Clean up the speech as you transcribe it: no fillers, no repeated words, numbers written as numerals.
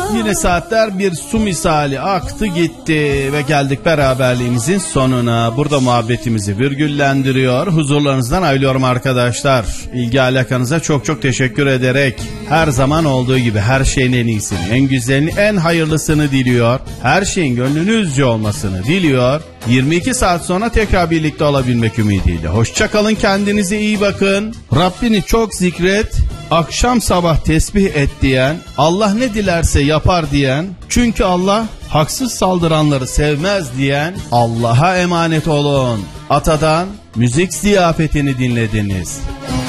Yine saatler bir su misali aktı gitti ve geldik beraberliğimizin sonuna. Burada muhabbetimizi virgüllendiriyor. Huzurlarınızdan ayrılıyorum arkadaşlar. İlgi alakanıza çok çok teşekkür ederek her zaman olduğu gibi her şeyin en iyisini, en güzelini, en hayırlısını diliyor. Her şeyin gönlünüzce olmasını diliyor. 22 saat sonra tekrar birlikte olabilmek ümidiyle. Hoşça kalın, kendinize iyi bakın. Rabbini çok zikret, akşam sabah tesbih et diyen, Allah ne dilerse yapar diyen, çünkü Allah haksız saldıranları sevmez diyen, Allah'a emanet olun. Atadan müzik ziyafetini dinlediniz.